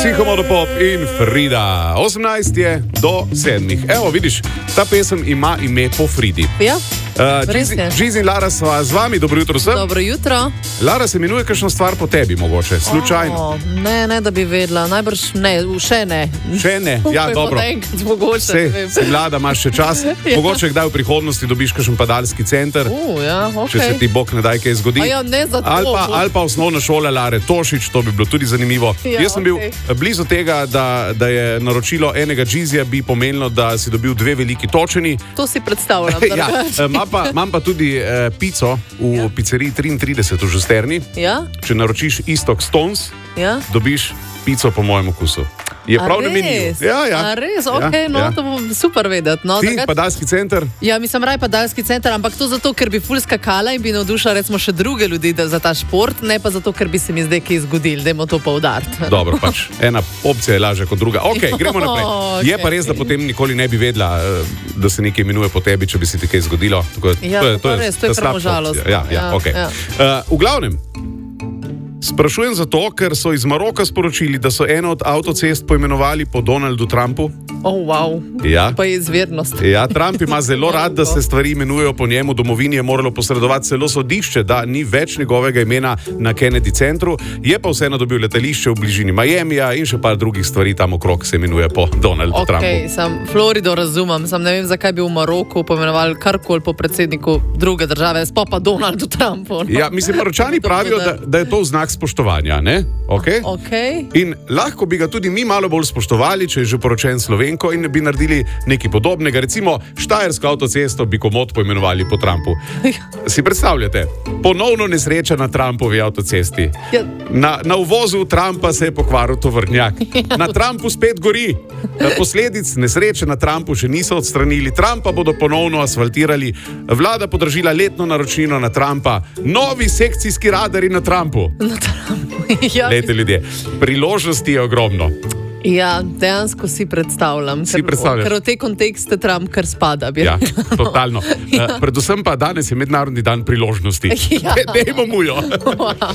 Psihomodopop in Frida. 18 je do 7. Evo, vidiš, ta pesem ima ime po Fridi. Ja, res je. Giz in Lara sva z vami, dobro jutro vsem. Dobro jutro. Lara se imenuje kakšno stvar po tebi, mogoče, slučajno. Ne, da bi vedela, najbrž ne, še ne. Še ne, ja, dobro. Si mlada, imaš še čas. Mogoče kdaj v prihodnosti dobiš kakšen padalski center, Ja, okay. če se ti Bog ne daj kaj zgodi. Ja, ne za to. Ali pa osnovna šola Lare Tošič, to bi bilo tudi zanimivo. Ja, Jaz sem bil blizu tega, da je naročilo enega Gizija bi pomenilo, da si dobil 2 veliki točeni. To si predstavljam. Imam pa tudi pico v pizzeriji 33 v Žusterni. Ja? Če naročiš Istok Stones, dobiš pico po mojem okusu. Je prav na meniju. A res, ok, to bo super vedeti. Ti, padalski center? Ja, mislim, raj padalski center, ampak to zato, ker bi ful skakala in bi navdušila recimo še druge ljudi za ta šport, ne pa zato, ker bi se mi zdaj kaj zgodil, dajmo to poudariti. Dobro, pač ena opcija je lažja kot druga. Ok, gremo naprej. Je pa res, da potem nikoli ne bi vedela, da se nekaj imenuje po tebi, če bi se ti kaj zgodilo. To je pravo žalost. V glavnem, sprašujem zato, ker so iz Maroka sporočili, da so eno od avtocest poimenovali po Donaldu Trumpu. Wow. Ja. Pa je izvirnost. Ja, Trump ima zelo rad, da se stvari imenujejo po njemu. Domovini je moralo posredovati celo sodišče, da ni več njegovega imena na Kennedy centru. Je pa vseeno dobil letališče v bližini Miamija in še par drugih stvari tam okrog se imenuje po Donaldu Trumpu. Florido razumem, ne vem, zakaj bi v Maroku poimenovali karkoli po predsedniku druge države, sploh pa Donaldu Trumpu. Ja, mislim, Maročani pravijo, da je to znak spoštovanja, ne? Okay? In lahko bi ga tudi mi malo bolj spoštovali, če je že poročen Slovenko in bi naredili nekaj podobnega. Recimo Štajersko avtocesto bi komot poimenovali po Trumpu. Si predstavljate? Ponovno nesreča na Trumpovi avtocesti. Na uvozu Trumpa se je pokvaril tovornjak. Na Trumpu spet gori. Posledic nesreče na Trumpu še niso odstranili. Trumpa bodo ponovno asfaltirali. Vlada podražila letno naročnino na Trumpa. Novi sekcijski radari na Trumpu. Lejte, ljudje, priložnosti je ogromno. Ja, dejansko si predstavljam. Ker v te kontekste Trump kar spada. Ja, totalno. Predvsem pa danes je mednarodni dan priložnosti. Dajmo mu jo.